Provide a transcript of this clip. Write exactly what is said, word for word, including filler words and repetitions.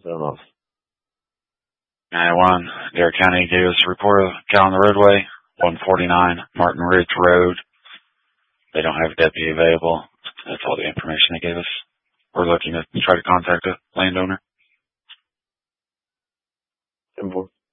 Sound off. nine one, Dare County gave us a report of a cow on the roadway, one forty-nine Martin Ridge Road. They don't have a deputy available. That's all the information they gave us. We're looking to try to contact the landowner. ten four.